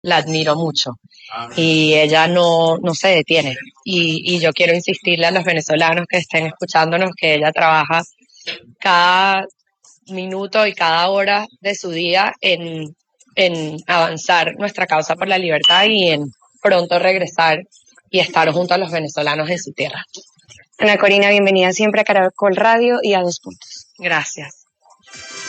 la admiro mucho y ella no se detiene. Y yo quiero insistirle a los venezolanos que estén escuchándonos que ella trabaja cada minuto y cada hora de su día en avanzar nuestra causa por la libertad y en pronto regresar y estar junto a los venezolanos en su tierra. Ana Corina, bienvenida siempre a Caracol Radio y a Dos Puntos. Gracias.